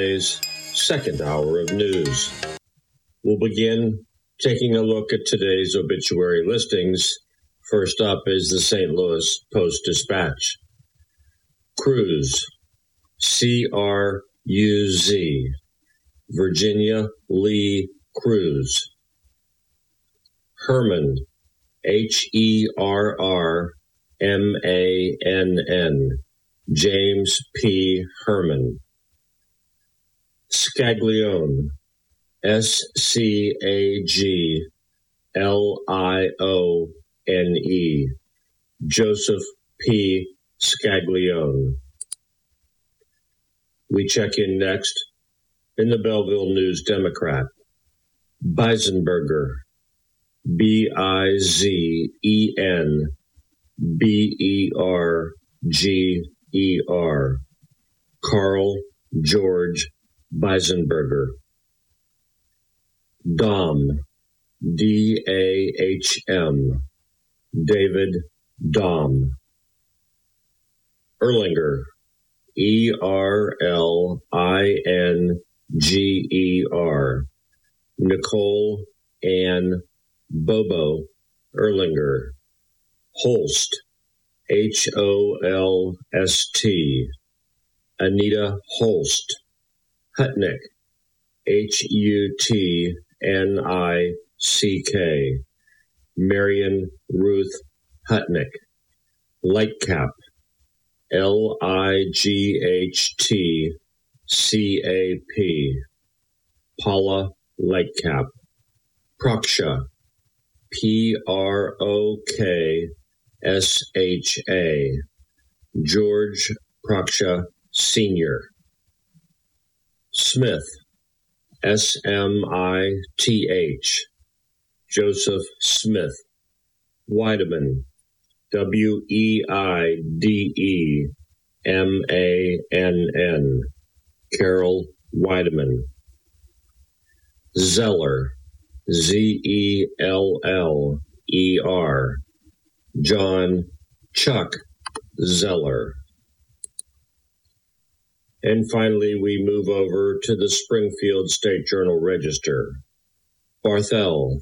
today's second hour of news. We'll begin taking a look at today's obituary listings. First up is the St. Louis Post-Dispatch. Cruz, C-R-U-Z, Virginia Lee Cruz. Hermann, H-E-R-R-M-A-N-N, James P. Hermann. Scaglione, S-C-A-G-L-I-O-N-E, Joseph P. Scaglione. We check in next in the Belleville News Democrat. Bizenberger, B-I-Z-E-N-B-E-R-G-E-R, Carl George Bizenberger. Dahm, D-A-H-M, David Dahm. Erlinger, E-R-L-I-N-G-E-R, Nicole Ann Bobo Erlinger. Holst, H-O-L-S-T, Anita Holst. Hutnick, H-U-T-N-I-C-K, Marion Ruth Hutnick. Lightcap, L-I-G-H-T-C-A-P, Paula Lightcap. Proksha, P-R-O-K-S-H-A, George Proksha Sr. Smith, S-M-I-T-H, Joseph Smith. Weideman, W-E-I-D-E-M-A-N-N, Carol Weideman. Zeller, Z-E-L-L-E-R, John Chuck Zeller. And finally, we move over to the Springfield State Journal Register. Barthel,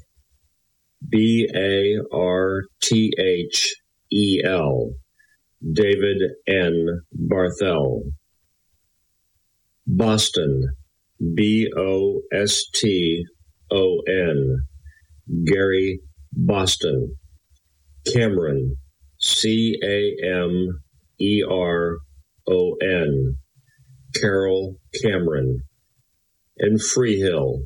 B-A-R-T-H-E-L, David N. Barthel. Boston, B-O-S-T-O-N, Gary Boston. Cameron, C-A-M-E-R-O-N, Carol Cameron. And Freehill,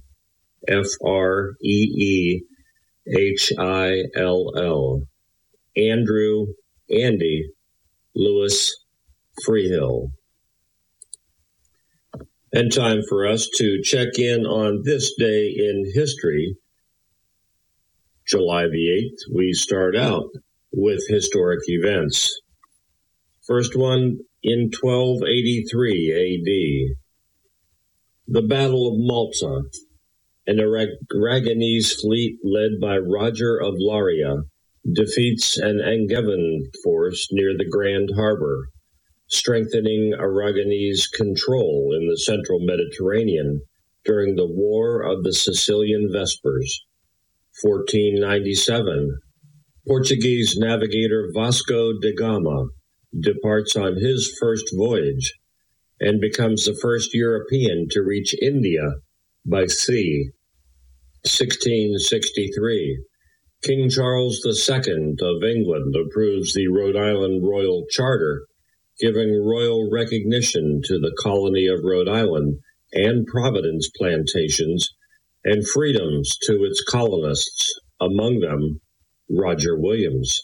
F-R-E-E-H-I-L-L, Andrew Andy Lewis Freehill. And time for us to check in on this day in history. July the 8th, we start out with historic events. First one in 1283 A.D. The Battle of Malta. An Aragonese fleet led by Roger of Laria defeats an Angevin force near the Grand Harbor, strengthening Aragonese control in the central Mediterranean during the War of the Sicilian Vespers. 1497, Portuguese navigator Vasco da Gama departs on his first voyage and becomes the first European to reach India by sea. 1663, King Charles II of England approves the Rhode Island Royal Charter, giving royal recognition to the colony of Rhode Island and Providence plantations and freedoms to its colonists, among them Roger Williams.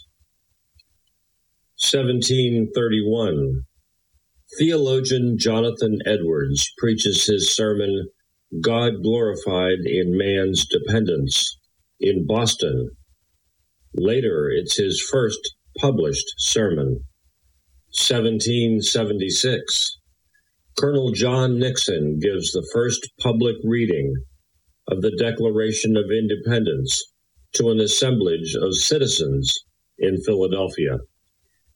1731, theologian Jonathan Edwards preaches his sermon, God Glorified in Man's Dependence, in Boston. Later, it's his first published sermon. 1776, Colonel John Nixon gives the first public reading of the Declaration of Independence to an assemblage of citizens in Philadelphia.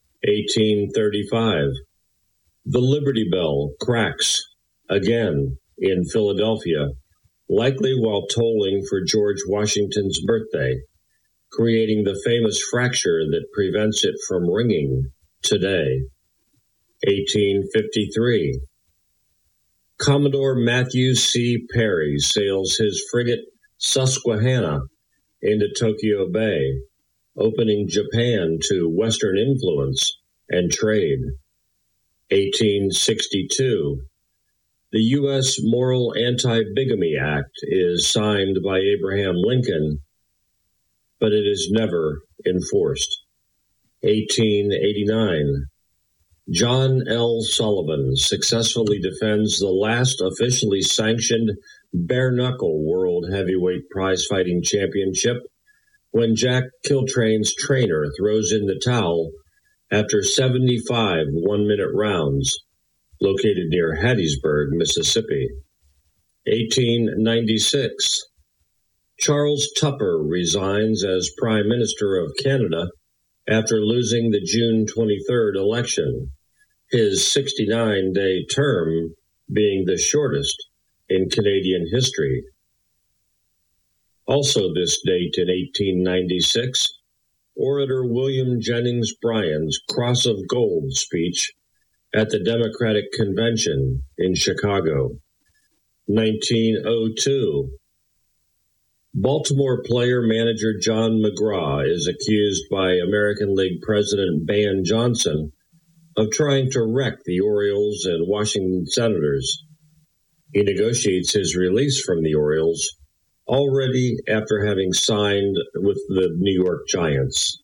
1835, the Liberty Bell cracks again in Philadelphia, likely while tolling for George Washington's birthday, creating the famous fracture that prevents it from ringing today. 1853. Commodore Matthew C. Perry sails his frigate Susquehanna into Tokyo Bay, opening Japan to Western influence and trade. 1862. The U.S. Moral Anti-Bigamy Act is signed by Abraham Lincoln, but it is never enforced. 1889. John L. Sullivan successfully defends the last officially sanctioned bare-knuckle World Heavyweight Prize-Fighting Championship when Jack Kiltrain's trainer throws in the towel after 75 one-minute rounds, located near Hattiesburg, Mississippi. 1896. Charles Tupper resigns as Prime Minister of Canada after losing the June 23rd election, his 69-day term being the shortest in Canadian history. Also this date in 1896, orator William Jennings Bryan's Cross of Gold speech at the Democratic Convention in Chicago. 1902. Baltimore player-manager John McGraw is accused by American League President Ban Johnson of trying to wreck the Orioles and Washington Senators. He negotiates his release from the Orioles already after having signed with the New York Giants.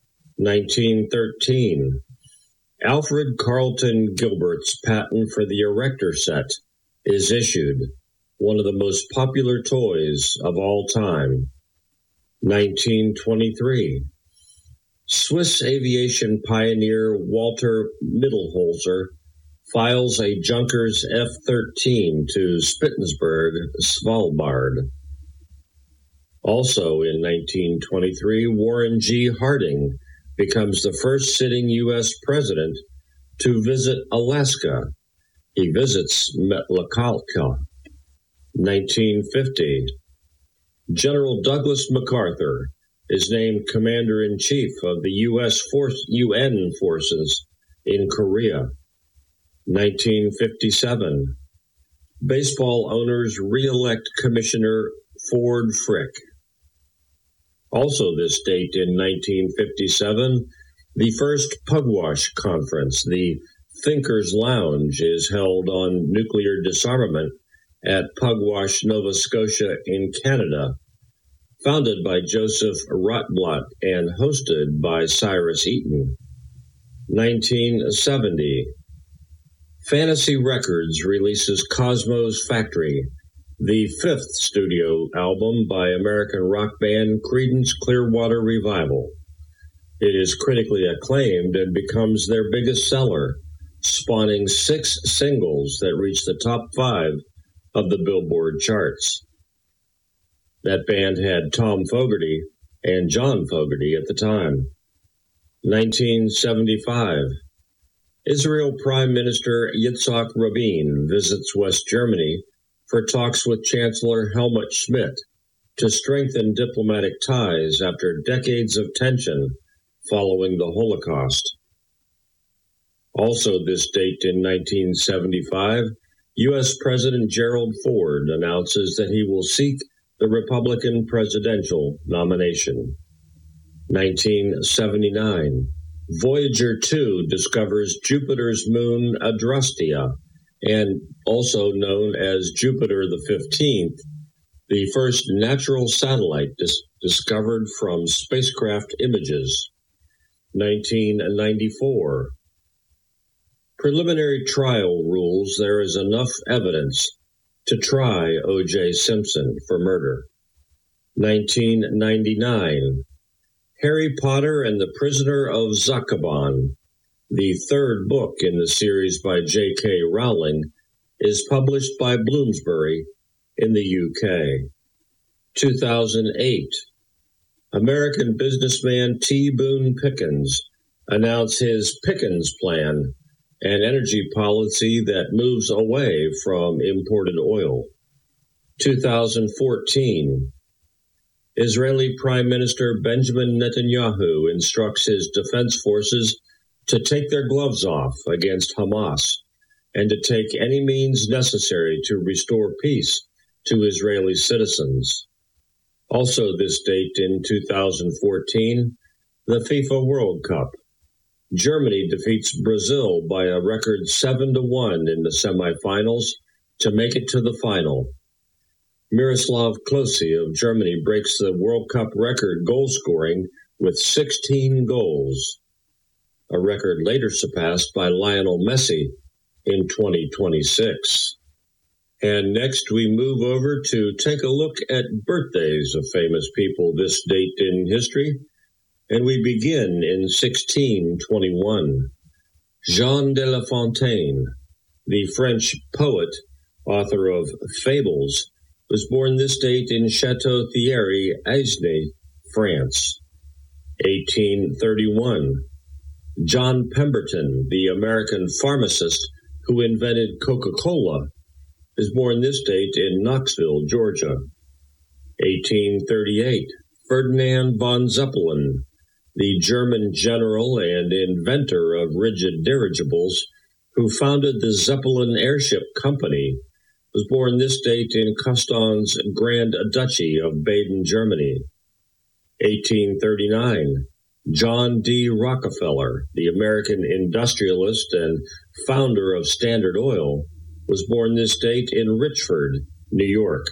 1913. Alfred Carlton Gilbert's patent for the erector set is issued, one of the most popular toys of all time. 1923. Swiss aviation pioneer Walter Mittelholzer files a Junkers F-13 to Spitzbergen, Svalbard. Also in 1923, Warren G. Harding becomes the first sitting U.S. president to visit Alaska. He visits Metlakatla. 1950. General Douglas MacArthur is named Commander-in-Chief of the UN forces in Korea. 1957. Baseball owners re-elect Commissioner Ford Frick. Also this date in 1957, the first Pugwash Conference, the Thinkers Lounge, is held on nuclear disarmament at Pugwash, Nova Scotia in Canada, founded by Joseph Rotblat and hosted by Cyrus Eaton. 1970. Fantasy Records releases Cosmo's Factory, the fifth studio album by American rock band Creedence Clearwater Revival. It is critically acclaimed and becomes their biggest seller, spawning 6 singles that reach the top 5 of the Billboard charts. That band had Tom Fogerty and John Fogerty at the time. 1975. Israel Prime Minister Yitzhak Rabin visits West Germany for talks with Chancellor Helmut Schmidt to strengthen diplomatic ties after decades of tension following the Holocaust. Also this date in 1975, U.S. President Gerald Ford announces that he will seek the Republican presidential nomination. 1979. Voyager 2 discovers Jupiter's moon Adrastea, and also known as Jupiter the 15th, the first natural satellite discovered from spacecraft images. 1994. Preliminary trial rules there is enough evidence to try O.J. Simpson for murder. 1999. Harry Potter and the Prisoner of Azkaban, the third book in the series by J.K. Rowling, is published by Bloomsbury in the UK. 2008. American businessman T. Boone Pickens announced his Pickens Plan, an energy policy that moves away from imported oil. 2014, Israeli Prime Minister Benjamin Netanyahu instructs his defense forces to take their gloves off against Hamas and to take any means necessary to restore peace to Israeli citizens. Also this date in 2014, the FIFA World Cup. Germany defeats Brazil by a record 7-1 in the semifinals to make it to the final. Miroslav Klose of Germany breaks the World Cup record goal scoring with 16 goals, a record later surpassed by Lionel Messi in 2026. And next we move over to take a look at birthdays of famous people this date in history. And we begin in 1621. Jean de La Fontaine, the French poet, author of Fables, was born this date in Chateau Thierry, Aisne, France. 1831. John Pemberton, the American pharmacist who invented Coca-Cola, is born this date in Knoxville, Georgia. 1838. Ferdinand von Zeppelin, the German general and inventor of rigid dirigibles, who founded the Zeppelin Airship Company, was born this date in Custons Grand Duchy of Baden, Germany. 1839. John D. Rockefeller, the American industrialist and founder of Standard Oil, was born this date in Richford, New York.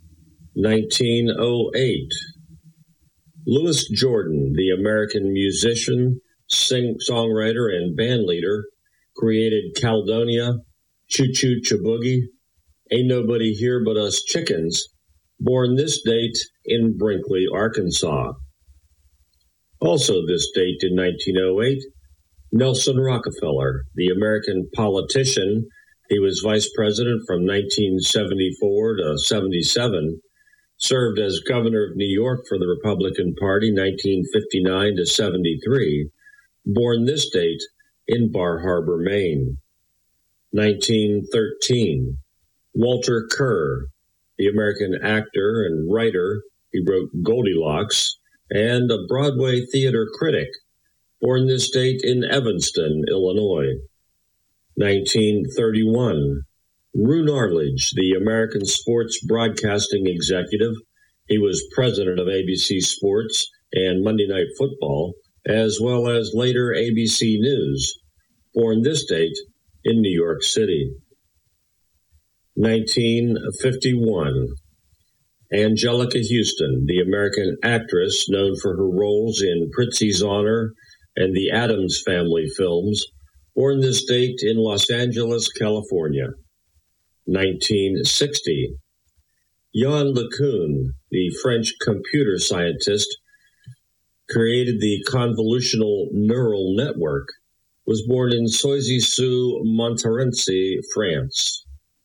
1908. Louis Jordan, the American musician, songwriter, and bandleader, created Caledonia, Choo Choo Chiboogie, Ain't Nobody Here But Us Chickens, born this date in Brinkley, Arkansas. Also this date in 1908, Nelson Rockefeller, the American politician. He was vice president from 1974 to 77, served as governor of New York for the Republican Party 1959 to 73, born this date in Bar Harbor, Maine. 1913, Walter Kerr, the American actor and writer. He wrote Goldilocks, and a Broadway theater critic, born this date in Evanston, Illinois. 1931, Roone Arledge, the American sports broadcasting executive. He was president of ABC Sports and Monday Night Football, as well as later ABC News, born this date in New York City. 1951, Angelica Houston, the American actress known for her roles in Prizzi's Honor and the Addams Family films, born this date in Los Angeles, California. 1960, Yann LeCun, the French computer scientist, created the convolutional neural network, was born in Soisy-sous-Montmorency, France.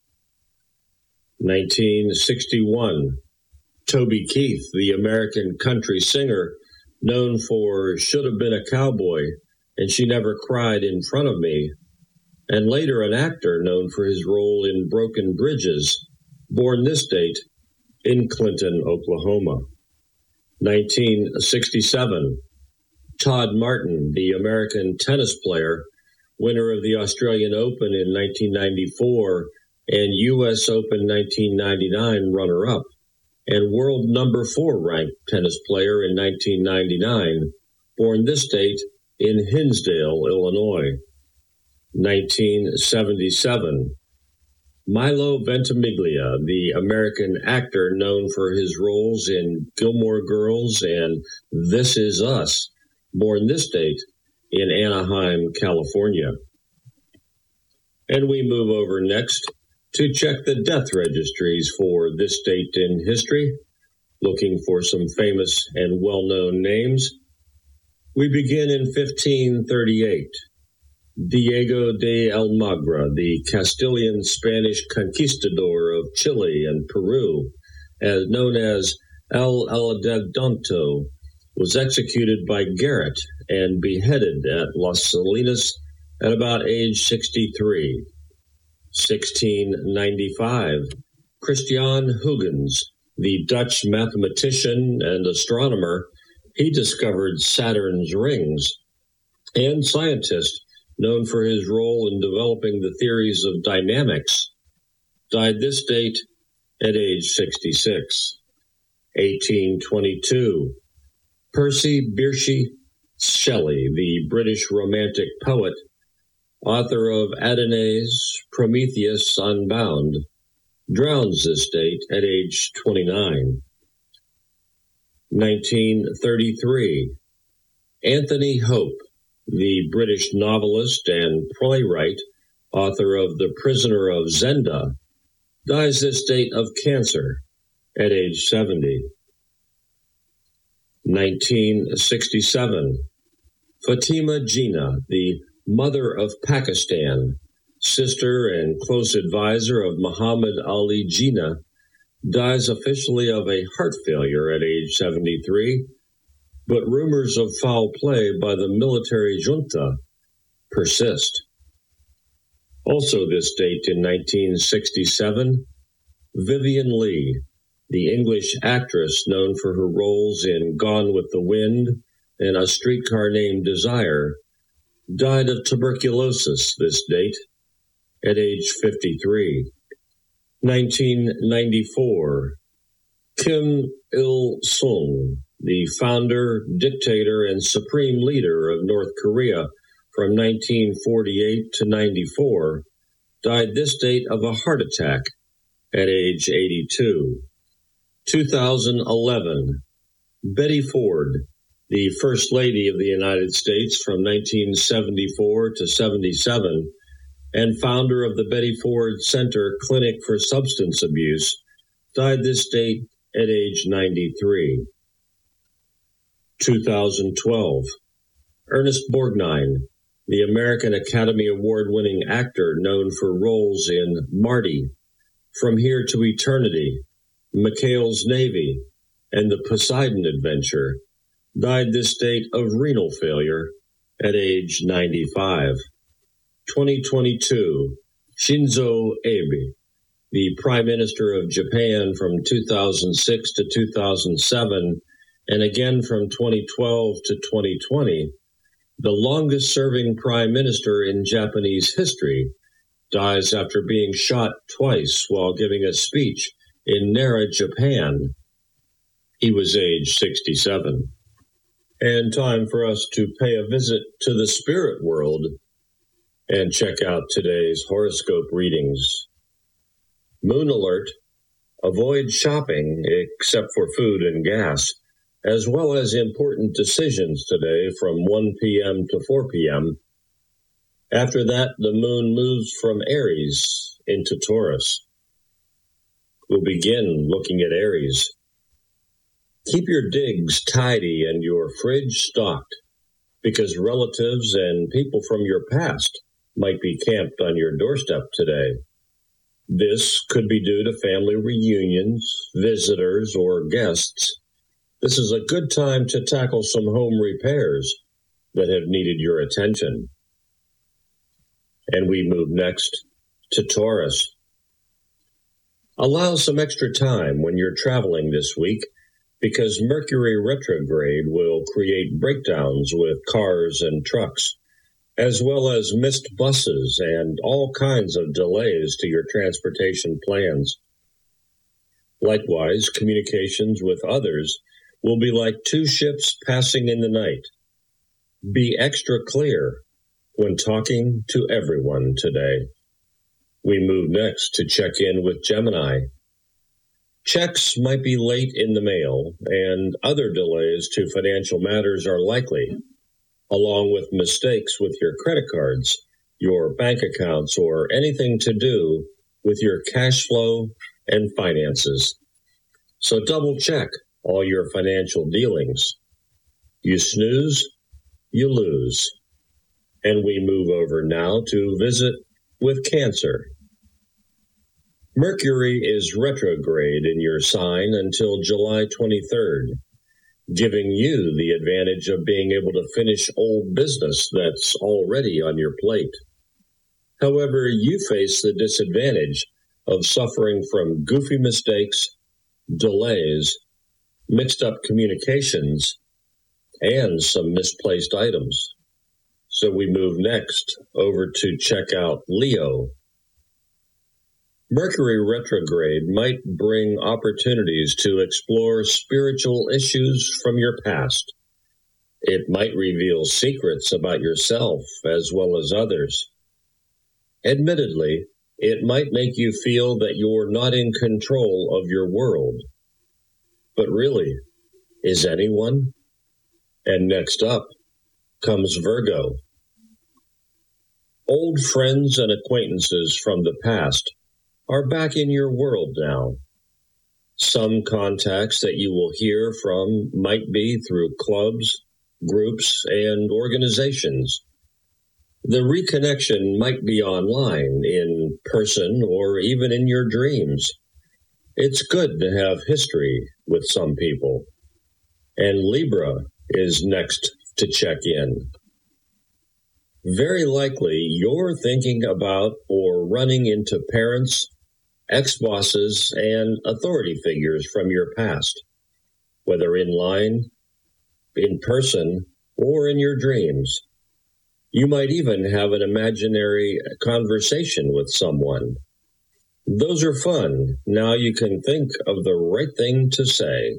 1961, Toby Keith, the American country singer, known for Should Have Been a Cowboy and She Never Cried in Front of Me, and later an actor known for his role in Broken Bridges, born this date in Clinton, Oklahoma. 1967, Todd Martin, the American tennis player, winner of the Australian Open in 1994 and U.S. Open 1999 runner-up, and world number 4 ranked tennis player in 1999, born this date in Hinsdale, Illinois. 1977, Milo Ventimiglia, the American actor known for his roles in Gilmore Girls and This Is Us, born this date in Anaheim, California. And we move over next to check the death registries for this date in history, looking for some famous and well-known names. We begin in 1538. Diego de Almagro, the Castilian Spanish conquistador of Chile and Peru, known as El Adelanto, was executed by Garrett and beheaded at Las Salinas at about age 63. 1695, Christian Huygens, the Dutch mathematician and astronomer, he discovered Saturn's rings, and scientist known for his role in developing the theories of dynamics, died this date at age 66. 1822, Percy Bysshe Shelley, the British Romantic poet, author of Adonais, Prometheus Unbound, drowns this date at age 29. 1933, Anthony Hope, the British novelist and playwright, author of The Prisoner of Zenda, dies this date of cancer at age 70. 1967, Fatima Jinnah, the mother of Pakistan, sister and close advisor of Muhammad Ali Jinnah, dies officially of a heart failure at age 73, but rumors of foul play by the military junta persist. Also this date in 1967, Vivien Leigh, the English actress known for her roles in Gone with the Wind and A Streetcar Named Desire, died of tuberculosis this date at age 53. 1994, Kim Il-sung, the founder, dictator, and supreme leader of North Korea from 1948 to 94, died this date of a heart attack at age 82. 2011, Betty Ford, the First Lady of the United States from 1974 to 77, and founder of the Betty Ford Center Clinic for Substance Abuse, died this date at age 93. 2012, Ernest Borgnine, the American Academy Award-winning actor known for roles in Marty, From Here to Eternity, McHale's Navy, and The Poseidon Adventure, died this date of renal failure at age 95. 2022, Shinzo Abe, the Prime Minister of Japan from 2006 to 2007, and again from 2012 to 2020, the longest-serving Prime Minister in Japanese history, dies after being shot twice while giving a speech in Nara, Japan. He was age 67. And time for us to pay a visit to the spirit world and check out today's horoscope readings. Moon alert: avoid shopping except for food and gas, as well as important decisions today from 1 p.m. to 4 p.m. After that, the moon moves from Aries into Taurus. We'll begin looking at Aries. Keep your digs tidy and your fridge stocked, because relatives and people from your past might be camped on your doorstep today. This could be due to family reunions, visitors, or guests. This is a good time to tackle some home repairs that have needed your attention. And we move next to Taurus. Allow some extra time when you're traveling this week, because Mercury retrograde will create breakdowns with cars and trucks, as well as missed buses and all kinds of delays to your transportation plans. Likewise, communications with others will be like two ships passing in the night. Be extra clear when talking to everyone today. We move next to check in with Gemini. Checks might be late in the mail, and other delays to financial matters are likely, along with mistakes with your credit cards, your bank accounts, or anything to do with your cash flow and finances. So double check all your financial dealings. You snooze, you lose. And we move over now to visit with Cancer. Mercury is retrograde in your sign until July 23rd. giving you the advantage of being able to finish old business that's already on your plate. However, you face the disadvantage of suffering from goofy mistakes, delays, mixed up communications, and some misplaced items. So we move next over to check out Leo. Mercury retrograde might bring opportunities to explore spiritual issues from your past. It might reveal secrets about yourself as well as others. Admittedly, it might make you feel that you're not in control of your world. But really, is anyone? And next up comes Virgo. Old friends and acquaintances from the past are back in your world now. Some contacts that you will hear from might be through clubs, groups, and organizations. The reconnection might be online, in person, or even in your dreams. It's good to have history with some people. And Libra is next to check in. Very likely you're thinking about or running into parents, ex-bosses, and authority figures from your past, whether in line, in person, or in your dreams. You might even have an imaginary conversation with someone. Those are fun. Now you can think of the right thing to say.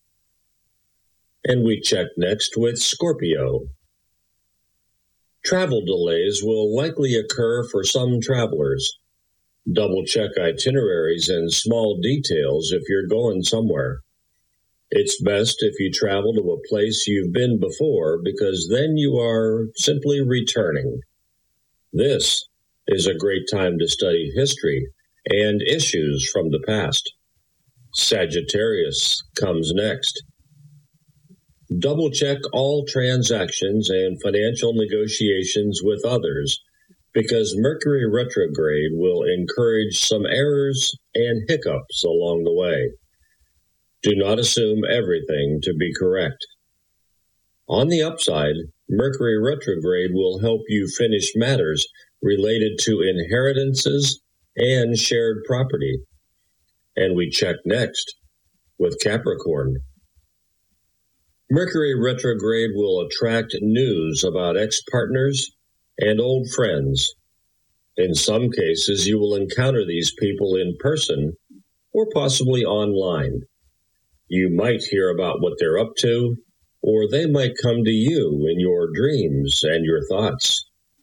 And we check next with Scorpio. Travel delays will likely occur for some travelers. Double-check itineraries and small details if you're going somewhere. It's best if you travel to a place you've been before, because then you are simply returning. This is a great time to study history and issues from the past. Sagittarius comes next. Double-check all transactions and financial negotiations with others, because Mercury retrograde will encourage some errors and hiccups along the way. Do not assume everything to be correct. On the upside, Mercury retrograde will help you finish matters related to inheritances and shared property. And we check next with Capricorn. Mercury retrograde will attract news about ex-partners and old friends. In some cases, you will encounter these people in person or possibly online. You might hear about what they're up to, or they might come to you in your dreams and your thoughts.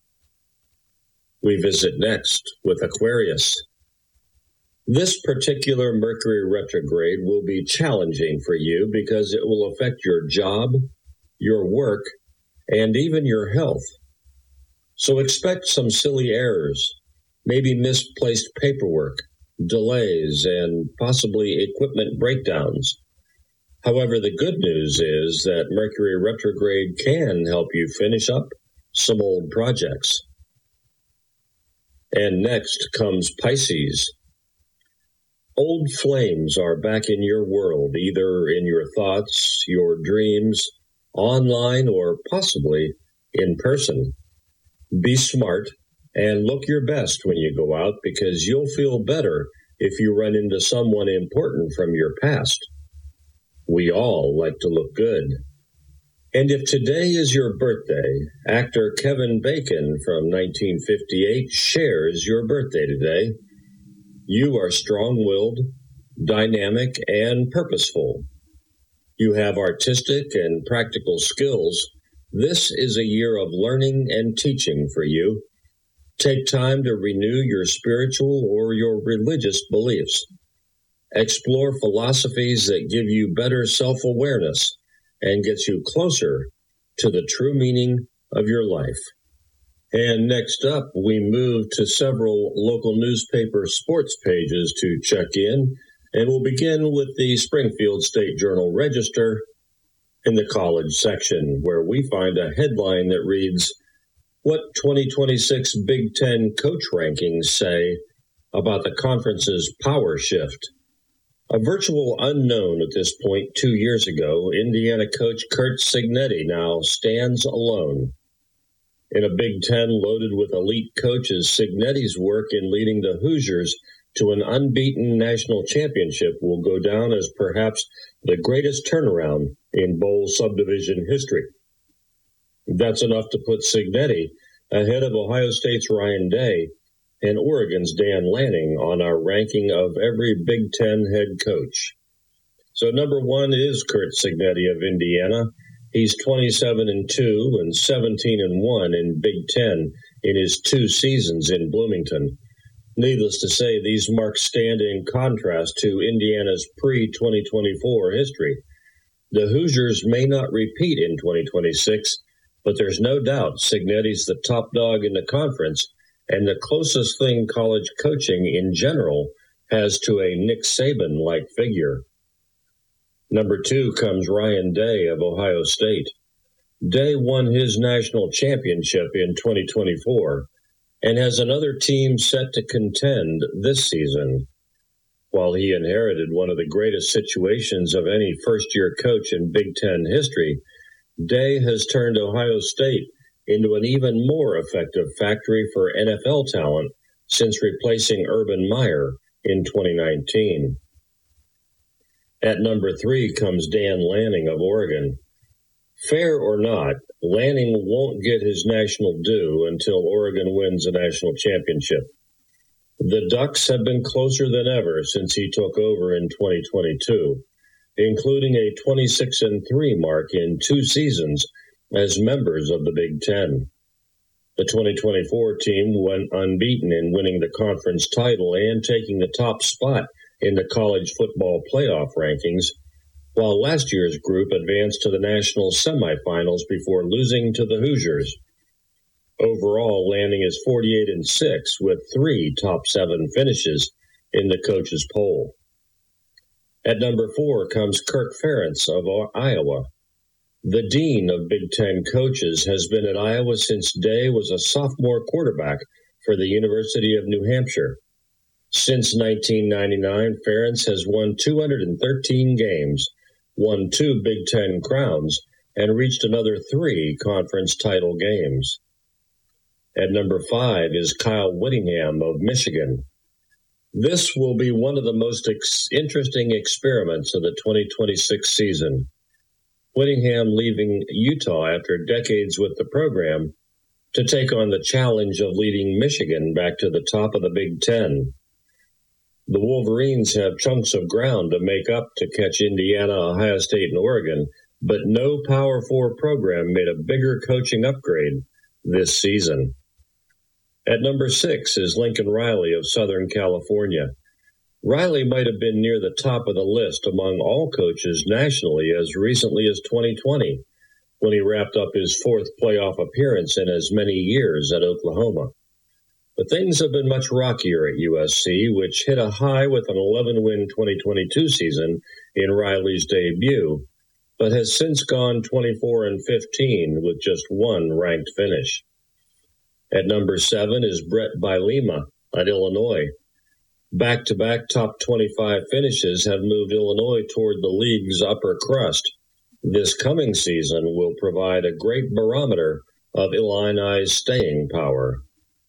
We visit next with Aquarius. This particular Mercury retrograde will be challenging for you because it will affect your job, your work, and even your health. So expect some silly errors, maybe misplaced paperwork, delays, and possibly equipment breakdowns. However, the good news is that Mercury retrograde can help you finish up some old projects. And next comes Pisces. Old flames are back in your world, either in your thoughts, your dreams, online, or possibly in person. Be smart and look your best when you go out, because you'll feel better if you run into someone important from your past. We all like to look good. And if today is your birthday, actor Kevin Bacon from 1958 shares your birthday today. You are strong-willed, dynamic, and purposeful. You have artistic and practical skills. This is a year of learning and teaching for you. Take time to renew your spiritual or your religious beliefs. Explore philosophies that give you better self-awareness and gets you closer to the true meaning of your life. And next up, we move to several local newspaper sports pages to check in, and we'll begin with the Springfield State Journal-Register in the college section, where we find a headline that reads, "What 2026 Big Ten coach rankings say about the conference's power shift?" A virtual unknown at this point 2 years ago, Indiana coach Curt Cignetti now stands alone. In a Big Ten loaded with elite coaches, Cignetti's work in leading the Hoosiers to an unbeaten national championship will go down as perhaps the greatest turnaround in bowl subdivision history. That's enough to put Cignetti ahead of Ohio State's Ryan Day and Oregon's Dan Lanning on our ranking of every Big Ten head coach. So number one is Curt Cignetti of Indiana. He's 27-2 and 17-1 in Big Ten in his 2 seasons in Bloomington. Needless to say, these marks stand in contrast to Indiana's pre-2024 history. The Hoosiers may not repeat in 2026, but there's no doubt Cignetti's the top dog in the conference and the closest thing college coaching in general has to a Nick Saban-like figure. Number 2 comes Ryan Day of Ohio State. Day won his national championship in 2024 and has another team set to contend this season. While he inherited one of the greatest situations of any first-year coach in Big Ten history, Day has turned Ohio State into an even more effective factory for NFL talent since replacing Urban Meyer in 2019. At number 3 comes Dan Lanning of Oregon. Fair or not, Lanning won't get his national due until Oregon wins a national championship. The Ducks have been closer than ever since he took over in 2022, including a 26-3 mark in 2 seasons as members of the Big Ten. The 2024 team went unbeaten in winning the conference title and taking the top spot in the college football playoff rankings, while last year's group advanced to the national semifinals before losing to the Hoosiers. Overall, Lanning is 48-6 with 3 top 7 finishes in the coaches' poll. At number 4 comes Kirk Ferentz of Iowa. The dean of Big Ten coaches has been at Iowa since Day was a sophomore quarterback for the University of New Hampshire. Since 1999, Ferentz has won 213 games, won 2 Big Ten crowns, and reached another 3 conference title games. At number 5 is Kyle Whittingham of Michigan. This will be one of the most interesting experiments of the 2026 season. Whittingham leaving Utah after decades with the program to take on the challenge of leading Michigan back to the top of the Big Ten. The Wolverines have chunks of ground to make up to catch Indiana, Ohio State, and Oregon, but no Power 4 program made a bigger coaching upgrade this season. At number 6 is Lincoln Riley of Southern California. Riley might have been near the top of the list among all coaches nationally as recently as 2020, when he wrapped up his 4th playoff appearance in as many years at Oklahoma. But things have been much rockier at USC, which hit a high with an 11-win 2022 season in Riley's debut, but has since gone 24-15 with just 1 ranked finish. At number 7 is Brett Bielema at Illinois. Back-to-back top 25 finishes have moved Illinois toward the league's upper crust. This coming season will provide a great barometer of Illini's staying power.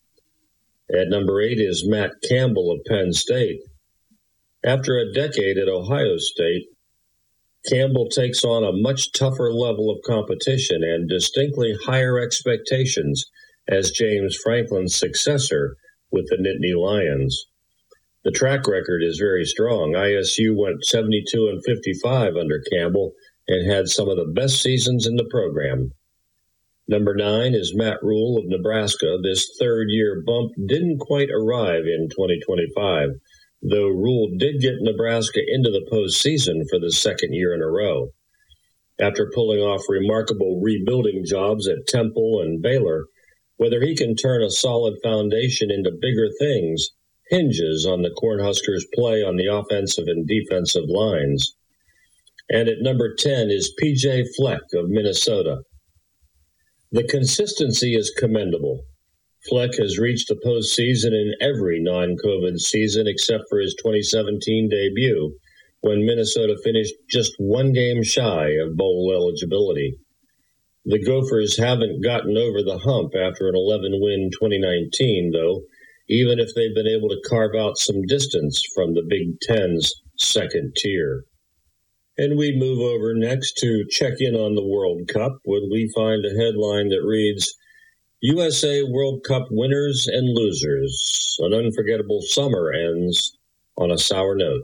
At number 8 is Matt Campbell of Penn State. After a decade at Ohio State, Campbell takes on a much tougher level of competition and distinctly higher expectations as James Franklin's successor with the Nittany Lions. The track record is very strong. ISU went 72-55 under Campbell and had some of the best seasons in the program. Number 9 is Matt Rule of Nebraska. This third-year bump didn't quite arrive in 2025, though Rule did get Nebraska into the postseason for the second year in a row. After pulling off remarkable rebuilding jobs at Temple and Baylor, whether he can turn a solid foundation into bigger things hinges on the Cornhuskers' play on the offensive and defensive lines. And at number 10 is P.J. Fleck of Minnesota. The consistency is commendable. Fleck has reached the postseason in every non-COVID season except for his 2017 debut, when Minnesota finished just one game shy of bowl eligibility. The Gophers haven't gotten over the hump after an 11-win 2019, though, even if they've been able to carve out some distance from the Big Ten's second tier. And we move over next to check in on the World Cup when we find a headline that reads, USA World Cup winners and losers. An unforgettable summer ends on a sour note.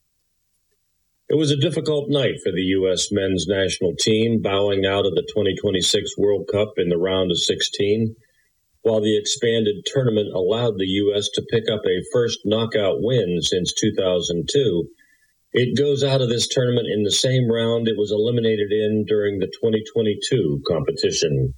It was a difficult night for the U.S. men's national team, bowing out of the 2026 World Cup in the round of 16. While the expanded tournament allowed the U.S. to pick up a first knockout win since 2002, it goes out of this tournament in the same round it was eliminated in during the 2022 competition.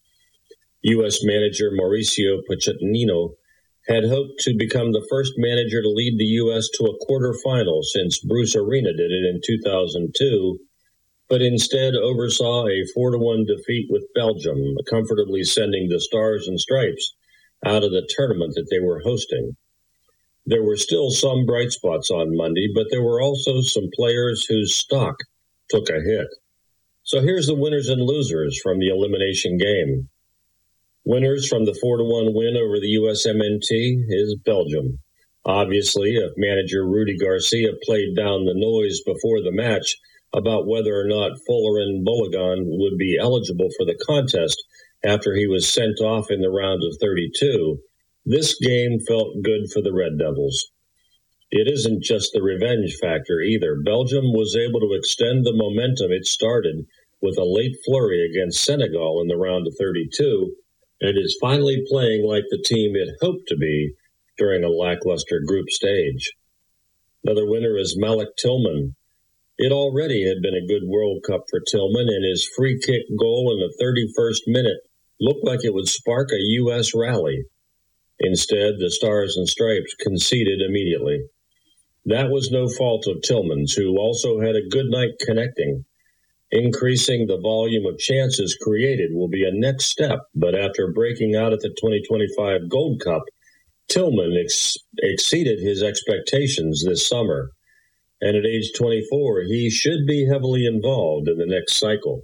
U.S. manager Mauricio Pochettino had hoped to become the first manager to lead the U.S. to a quarterfinal since Bruce Arena did it in 2002, but instead oversaw a 4-1 defeat with Belgium, comfortably sending the Stars and Stripes out of the tournament that they were hosting. There were still some bright spots on Monday, but there were also some players whose stock took a hit. So here's the winners and losers from the elimination game. Winners from the 4-1 win over the USMNT is Belgium. Obviously, if manager Rudy Garcia played down the noise before the match about whether or not Folarin Balogun would be eligible for the contest after he was sent off in the round of 32, this game felt good for the Red Devils. It isn't just the revenge factor either. Belgium was able to extend the momentum it started with a late flurry against Senegal in the round of 32, and is finally playing like the team it hoped to be during a lackluster group stage. Another winner is Malik Tillman. It already had been a good World Cup for Tillman, and his free kick goal in the 31st minute looked like it would spark a U.S. rally. Instead, the Stars and Stripes conceded immediately. That was no fault of Tillman's, who also had a good night connecting. Increasing the volume of chances created will be a next step, but after breaking out at the 2025 Gold Cup, Tillman exceeded his expectations this summer. And at age 24, he should be heavily involved in the next cycle.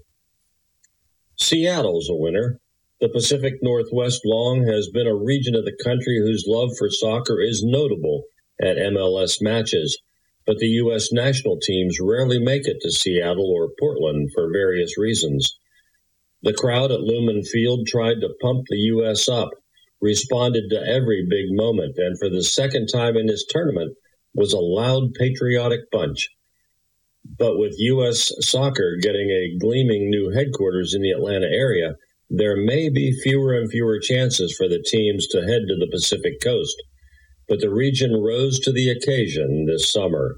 Seattle's a winner. The Pacific Northwest long has been a region of the country whose love for soccer is notable at MLS matches, but the U.S. national teams rarely make it to Seattle or Portland for various reasons. The crowd at Lumen Field tried to pump the U.S. up, responded to every big moment, and for the second time in this tournament was a loud patriotic bunch. But with U.S. soccer getting a gleaming new headquarters in the Atlanta area, there may be fewer and fewer chances for the teams to head to the Pacific Coast. But the region rose to the occasion this summer.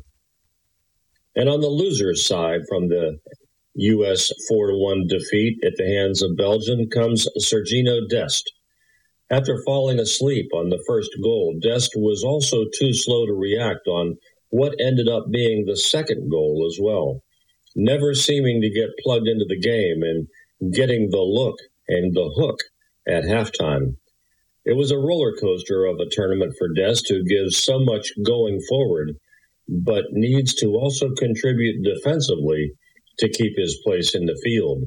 And on the losers' side, from the U.S. 4-1 defeat at the hands of Belgium comes Sergiño Dest. After falling asleep on the first goal, Dest was also too slow to react on what ended up being the second goal as well, never seeming to get plugged into the game and getting the look and the hook at halftime. It was a roller coaster of a tournament for Dest, who gives so much going forward, but needs to also contribute defensively to keep his place in the field.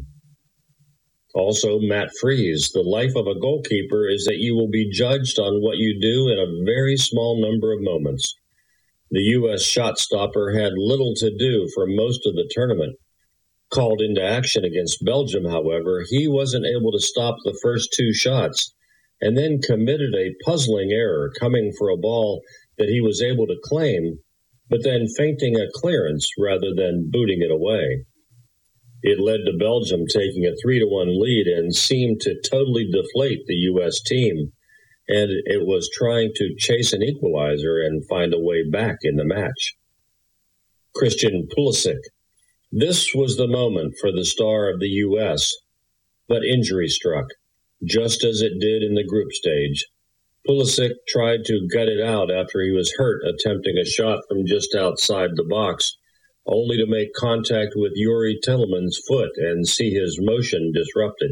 Also, Matt Freese, the life of a goalkeeper is that you will be judged on what you do in a very small number of moments. The U.S. shot stopper had little to do for most of the tournament. Called into action against Belgium, however, he wasn't able to stop the first two shots, and then committed a puzzling error coming for a ball that he was able to claim, but then feinting a clearance rather than booting it away. It led to Belgium taking a 3-1 lead and seemed to totally deflate the U.S. team, and it was trying to chase an equalizer and find a way back in the match. Christian Pulisic. This was the moment for the star of the U.S., but injury struck, just as it did in the group stage. Pulisic tried to gut it out after he was hurt attempting a shot from just outside the box, only to make contact with Yuri Tillman's foot and see his motion disrupted.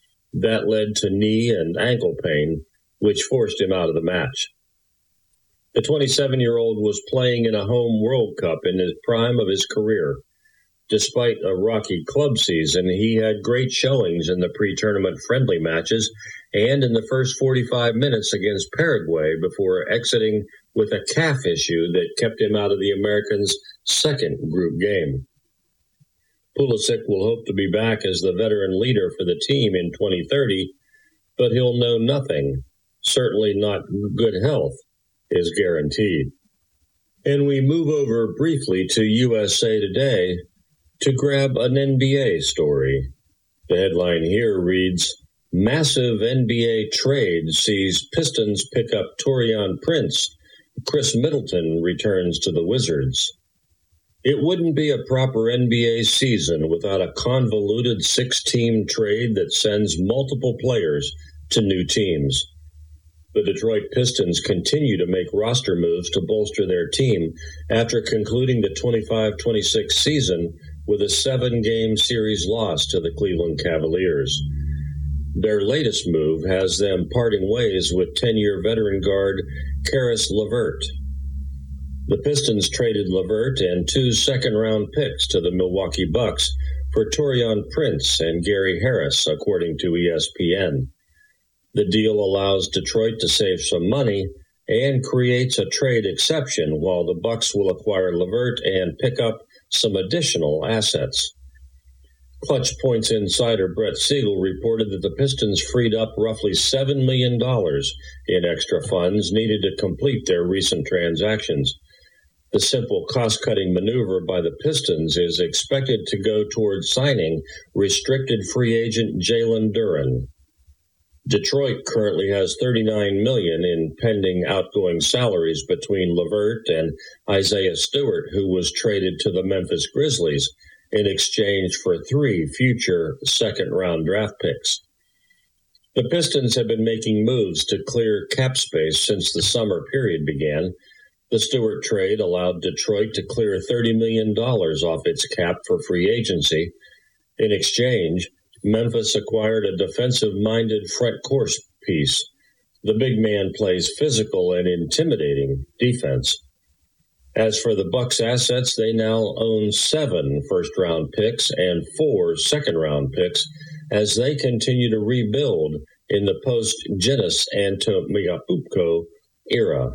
That led to knee and ankle pain, which forced him out of the match. The 27-year-old was playing in a home World Cup in the prime of his career. Despite a rocky club season, he had great showings in the pre-tournament friendly matches and in the first 45 minutes against Paraguay before exiting with a calf issue that kept him out of the Americans' second group game. Pulisic will hope to be back as the veteran leader for the team in 2030, but he'll know nothing. Certainly not good health is guaranteed. And we move over briefly to USA Today to grab an NBA story. The headline here reads, Massive NBA trade sees Pistons pick up Taurean Prince. Chris Middleton returns to the Wizards. It wouldn't be a proper NBA season without a convoluted six-team trade that sends multiple players to new teams. The Detroit Pistons continue to make roster moves to bolster their team after concluding the 25-26 season with a 7-game series loss to the Cleveland Cavaliers. Their latest move has them parting ways with 10-year veteran guard Caris LeVert. The Pistons traded LeVert and 2 second-round picks to the Milwaukee Bucks for Taurean Prince and Gary Harris, according to ESPN. The deal allows Detroit to save some money and creates a trade exception while the Bucks will acquire LeVert and pick up some additional assets. Clutch Points insider Brett Siegel reported that the Pistons freed up roughly $7 million in extra funds needed to complete their recent transactions. The simple cost-cutting maneuver by the Pistons is expected to go towards signing restricted free agent Jalen Duren. Detroit currently has $39 million in pending outgoing salaries between LeVert and Isaiah Stewart, who was traded to the Memphis Grizzlies in exchange for 3 future second-round draft picks. The Pistons have been making moves to clear cap space since the summer period began. The Stewart trade allowed Detroit to clear $30 million off its cap for free agency. In exchange, Memphis acquired a defensive-minded front court piece. The big man plays physical and intimidating defense. As for the Bucks' assets, they now own 7 first-round picks and 4 second-round picks as they continue to rebuild in the post-Giannis Antetokounmpo era.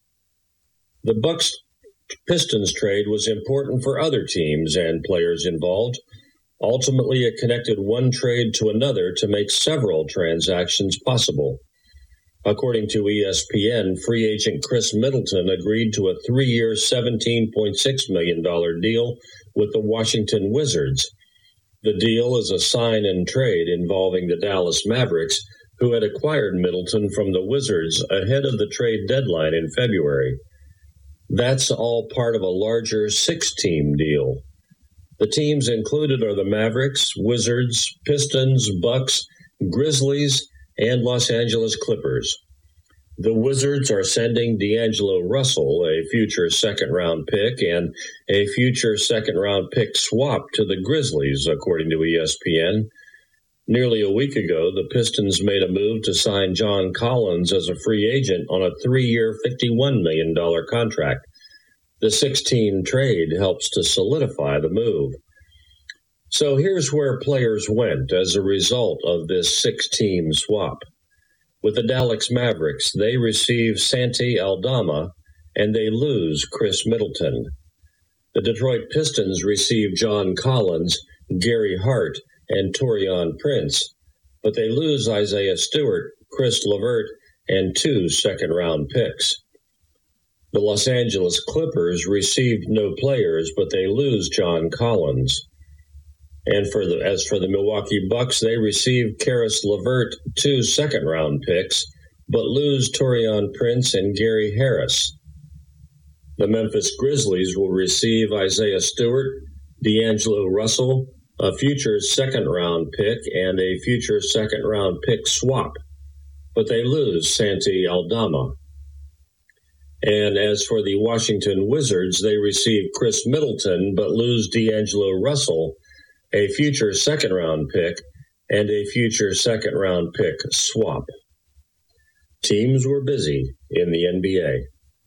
The Bucks-Pistons trade was important for other teams and players involved. Ultimately, it connected one trade to another to make several transactions possible. According to ESPN, free agent Chris Middleton agreed to a 3-year, $17.6 million deal with the Washington Wizards. The deal is a sign-and-trade involving the Dallas Mavericks, who had acquired Middleton from the Wizards ahead of the trade deadline in February. That's all part of a larger 6-team deal. The teams included are the Mavericks, Wizards, Pistons, Bucks, Grizzlies, and Los Angeles Clippers. The Wizards are sending D'Angelo Russell, a future second-round pick, and a future second-round pick swap to the Grizzlies, according to ESPN. Nearly a week ago, the Pistons made a move to sign John Collins as a free agent on a 3-year, $51 million contract. The 6-team trade helps to solidify the move. So here's where players went as a result of this 6-team swap. With the Dallas Mavericks, they receive Santi Aldama, and they lose Chris Middleton. The Detroit Pistons receive John Collins, Gary Hart, and Taurean Prince, but they lose Isaiah Stewart, Chris LeVert, and 2 second-round picks. The Los Angeles Clippers received no players, but they lose John Collins. And as for the Milwaukee Bucks, they received Caris LeVert, 2 second-round picks, but lose Taurean Prince and Gary Harris. The Memphis Grizzlies will receive Isaiah Stewart, D'Angelo Russell, a future second-round pick, and a future second-round pick swap, but they lose Santi Aldama. And as for the Washington Wizards, they receive Chris Middleton, but lose D'Angelo Russell, a future second-round pick, and a future second-round pick swap. Teams were busy in the NBA.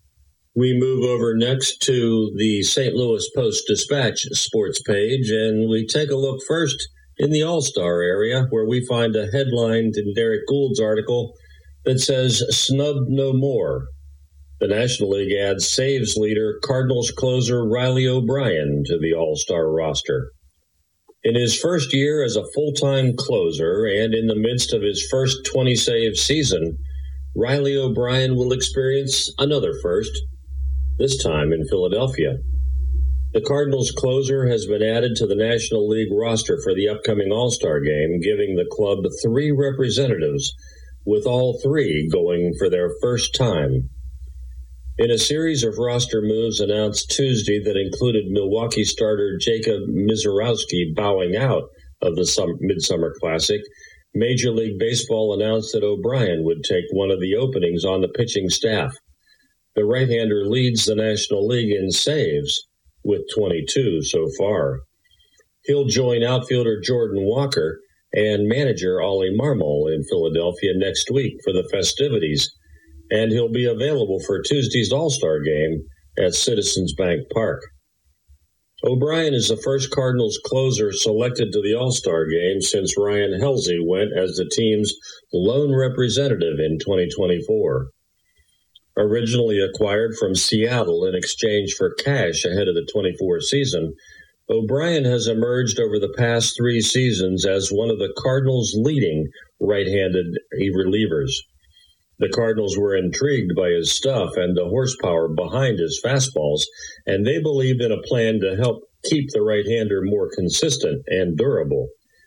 We move over next to the St. Louis Post-Dispatch sports page, and we take a look first in the All-Star area, where we find a headline in Derek Gould's article that says, "Snubbed no more." The National League adds saves leader Cardinals closer Riley O'Brien to the All-Star roster. In his first year as a full-time closer and in the midst of his first 20-save season, Riley O'Brien will experience another first, this time in Philadelphia. The Cardinals closer has been added to the National League roster for the upcoming All-Star game, giving the club 3 representatives, with all 3 going for their first time. In a series of roster moves announced Tuesday that included Milwaukee starter Jacob Misiorowski bowing out of the Midsummer Classic, Major League Baseball announced that O'Brien would take one of the openings on the pitching staff. The right-hander leads the National League in saves, with 22 so far. He'll join outfielder Jordan Walker and manager Ollie Marmol in Philadelphia next week for the festivities, and he'll be available for Tuesday's All-Star game at Citizens Bank Park. O'Brien is the first Cardinals closer selected to the All-Star game since Ryan Helsley went as the team's lone representative in 2024. Originally acquired from Seattle in exchange for cash ahead of the 24 season, O'Brien has emerged over the past 3 seasons as one of the Cardinals' leading right-handed relievers. The Cardinals were intrigued by his stuff and the horsepower behind his fastballs, and they believed in a plan to help keep the right-hander more consistent and durable.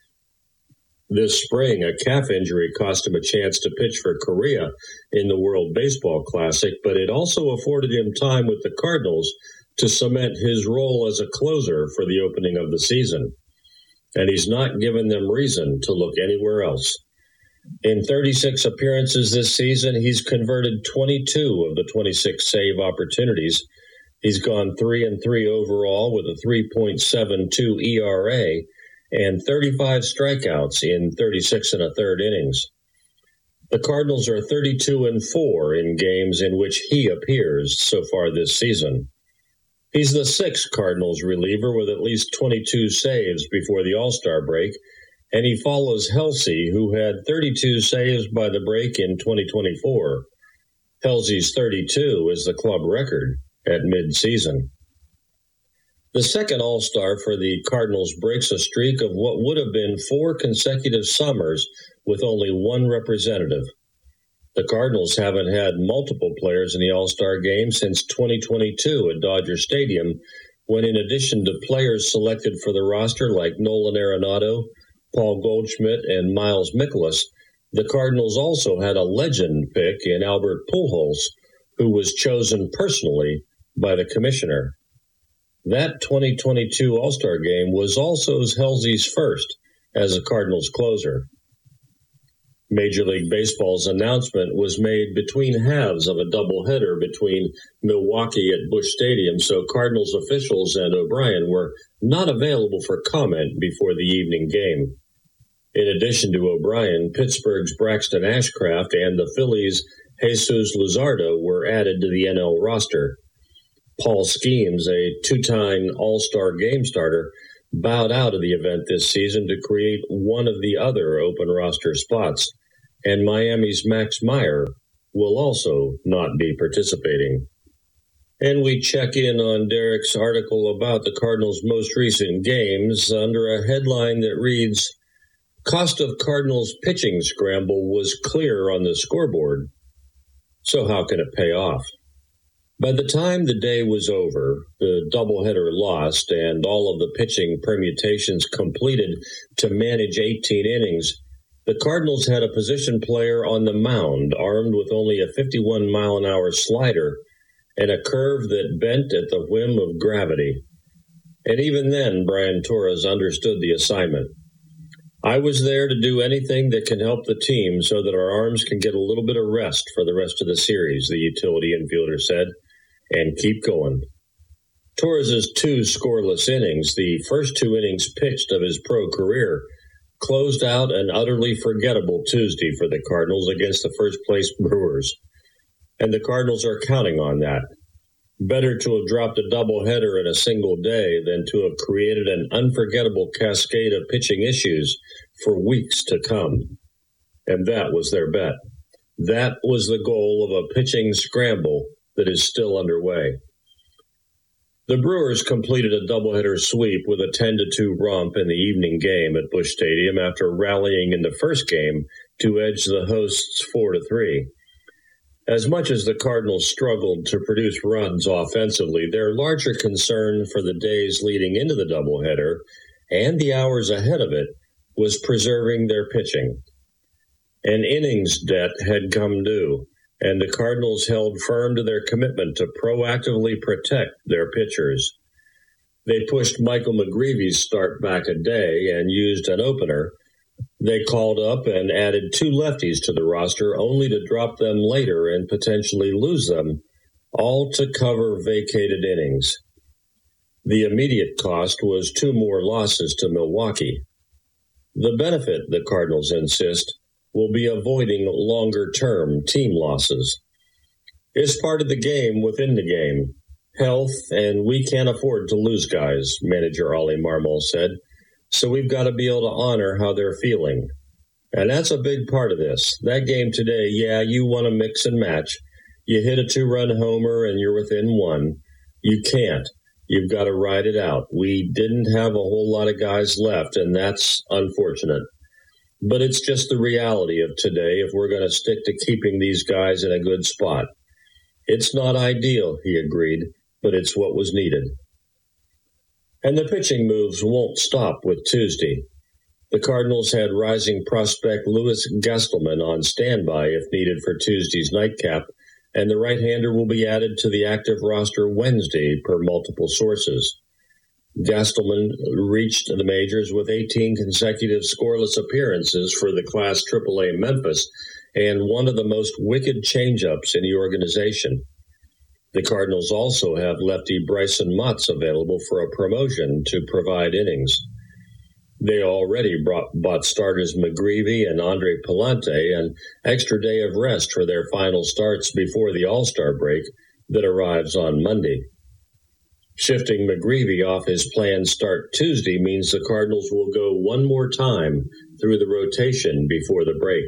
This spring, a calf injury cost him a chance to pitch for Korea in the World Baseball Classic, but it also afforded him time with the Cardinals to cement his role as a closer for the opening of the season. And he's not given them reason to look anywhere else. In 36 appearances this season, he's converted 22 of the 26 save opportunities. He's gone 3-3 overall with a 3.72 ERA and 35 strikeouts in 36 1/3 innings. The Cardinals are 32-4 in games in which he appears so far this season. He's the 6th Cardinals reliever with at least 22 saves before the All-Star break, and he follows Helsley, who had 32 saves by the break in 2024. Helsley's 32 is the club record at midseason. The second All-Star for the Cardinals breaks a streak of what would have been 4 consecutive summers with only 1 representative. The Cardinals haven't had multiple players in the All-Star game since 2022 at Dodger Stadium, when in addition to players selected for the roster like Nolan Arenado, Paul Goldschmidt, and Miles Mikolas, the Cardinals also had a legend pick in Albert Pujols, who was chosen personally by the commissioner. That 2022 All-Star game was also Helsley's first as a Cardinals closer. Major League Baseball's announcement was made between halves of a doubleheader between Milwaukee at Busch Stadium, so Cardinals officials and O'Brien were not available for comment before the evening game. In addition to O'Brien, Pittsburgh's Braxton Ashcraft and the Phillies' Jesus Luzardo were added to the NL roster. Paul Skeens, a 2-time All-Star game starter, bowed out of the event this season to create one of the other open roster spots, and Miami's Max Meyer will also not be participating. And we check in on Derek's article about the Cardinals' most recent games under a headline that reads, "Cost of Cardinals' pitching scramble was clear on the scoreboard. So how can it pay off?" By the time the day was over, the doubleheader lost, and all of the pitching permutations completed to manage 18 innings, the Cardinals had a position player on the mound armed with only a 51-mile-an-hour slider and a curve that bent at the whim of gravity. And even then, Brian Torres understood the assignment. "I was there to do anything that can help the team so that our arms can get a little bit of rest for the rest of the series," the utility infielder said, "and keep going." Torres' 2 scoreless innings, the first 2 innings pitched of his pro career, closed out an utterly forgettable Tuesday for the Cardinals against the first-place Brewers. And the Cardinals are counting on that. Better to have dropped a doubleheader in a single day than to have created an unforgettable cascade of pitching issues for weeks to come. And that was their bet. That was the goal of a pitching scramble that is still underway. The Brewers completed a doubleheader sweep with a 10-2 romp in the evening game at Busch Stadium after rallying in the first game to edge the hosts 4-3. As much as the Cardinals struggled to produce runs offensively, their larger concern for the days leading into the doubleheader and the hours ahead of it was preserving their pitching. An innings debt had come due, and the Cardinals held firm to their commitment to proactively protect their pitchers. They pushed Michael McGreevy's start back a day and used an opener. They called up and added 2 lefties to the roster, only to drop them later and potentially lose them, all to cover vacated innings. The immediate cost was 2 more losses to Milwaukee. The benefit, the Cardinals insist, will be avoiding longer-term team losses. It's part of the game within the game. Health, and we can't afford to lose guys, manager Ollie Marmol said. So we've got to be able to honor how they're feeling. And that's a big part of this. That game today, yeah, you want to mix and match. You hit a 2-run homer and you're within 1. You can't. You've got to ride it out. We didn't have a whole lot of guys left, and that's unfortunate. But it's just the reality of today if we're going to stick to keeping these guys in a good spot. It's not ideal, he agreed, but it's what was needed. And the pitching moves won't stop with Tuesday. The Cardinals had rising prospect Louis Gastelman on standby if needed for Tuesday's nightcap, and the right-hander will be added to the active roster Wednesday per multiple sources. Gastelman reached the majors with 18 consecutive scoreless appearances for the Class AAA Memphis and one of the most wicked changeups in the organization. The Cardinals also have lefty Bryson Motts available for a promotion to provide innings. They already bought starters McGreevy and Andre Pallante an extra day of rest for their final starts before the All-Star break that arrives on Monday. Shifting McGreevy off his planned start Tuesday means the Cardinals will go one more time through the rotation before the break.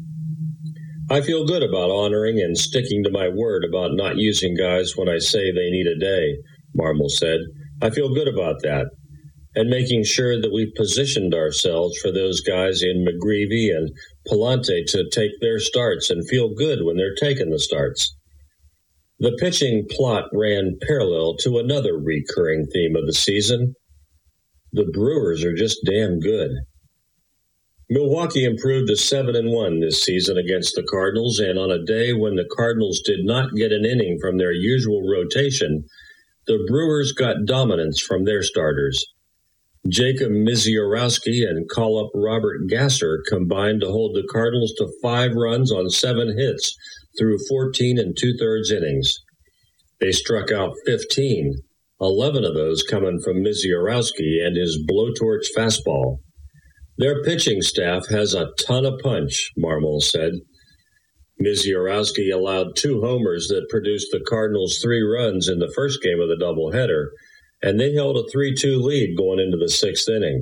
I feel good about honoring and sticking to my word about not using guys when I say they need a day, Marmol said. I feel good about that, and making sure that we've positioned ourselves for those guys in McGreevy and Pallante to take their starts and feel good when they're taking the starts. The pitching plot ran parallel to another recurring theme of the season. The Brewers are just damn good. Milwaukee improved to 7-1 this season against the Cardinals, and on a day when the Cardinals did not get an inning from their usual rotation, the Brewers got dominance from their starters. Jacob Misiorowski and call-up Robert Gasser combined to hold the Cardinals to 5 runs on 7 hits through 14 2/3 innings. They struck out 15, 11 of those coming from Misiorowski and his blowtorch fastball. Their pitching staff has a ton of punch, Marmol said. Misiorowski allowed 2 homers that produced the Cardinals 3 runs in the first game of the doubleheader, and they held a 3-2 lead going into the 6th inning.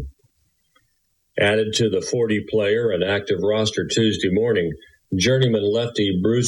Added to the 40-player and active roster Tuesday morning, journeyman lefty Bruce